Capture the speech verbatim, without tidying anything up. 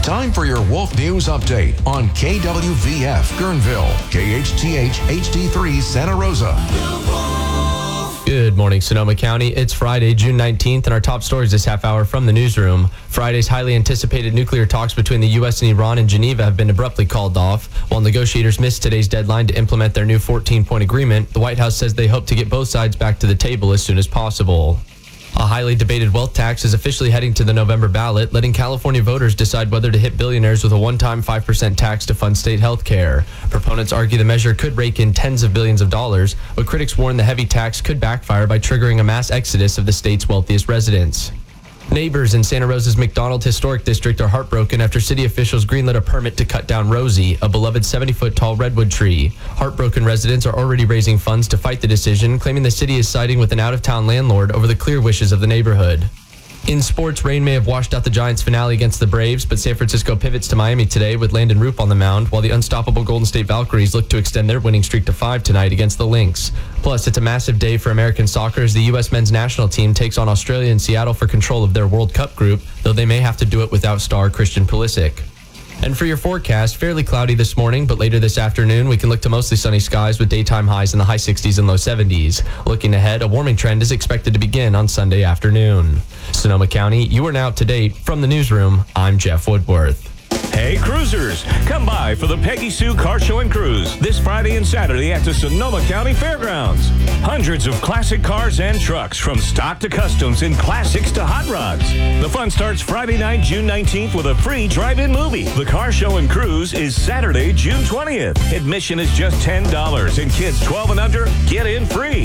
Time for your Wolf News Update on K W V F Guerneville, K H T H H D three Santa Rosa. Good morning, Sonoma County. It's Friday, June nineteenth, and our top stories this half hour from the newsroom. Friday's highly anticipated nuclear talks between the U S and Iran in Geneva have been abruptly called off. While negotiators missed today's deadline to implement their new fourteen-point agreement, the White House says they hope to get both sides back to the table as soon as possible. A highly debated wealth tax is officially heading to the November ballot, letting California voters decide whether to hit billionaires with a one-time five percent tax to fund state health care. Proponents argue the measure could rake in tens of billions of dollars, but critics warn the heavy tax could backfire by triggering a mass exodus of the state's wealthiest residents. Neighbors in Santa Rosa's McDonald Historic District are heartbroken after city officials greenlit a permit to cut down Rosie, a beloved seventy-foot tall redwood tree. Heartbroken residents are already raising funds to fight the decision, claiming the city is siding with an out-of-town landlord over the clear wishes of the neighborhood. In sports, rain may have washed out the Giants' finale against the Braves, but San Francisco pivots to Miami today with Landon Roop on the mound, while the unstoppable Golden State Valkyries look to extend their winning streak to five tonight against the Lynx. Plus, it's a massive day for American soccer as the U S men's national team takes on Australia and Seattle for control of their World Cup group, though they may have to do it without star Christian Pulisic. And for your forecast, fairly cloudy this morning, but later this afternoon, we can look to mostly sunny skies with daytime highs in the high sixties and low seventies. Looking ahead, a warming trend is expected to begin on Sunday afternoon. Sonoma County, you are now up to date. From the newsroom, I'm Jeff Woodworth. Hey, cruisers, come by for the Peggy Sue Car Show and Cruise this Friday and Saturday at the Sonoma County Fairgrounds. Hundreds of classic cars and trucks from stock to customs and classics to hot rods. The fun starts Friday night, June nineteenth with a free drive-in movie. The Car Show and Cruise is Saturday, June twentieth. Admission is just ten dollars and kids twelve and under get in free.